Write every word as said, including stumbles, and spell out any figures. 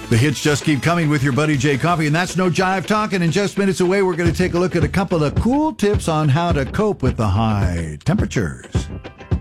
The hits just keep coming with your buddy Jay Coffee, and that's No Jive Talking. In just minutes away, we're going to take a look at a couple of cool tips on how to cope with the high temperatures.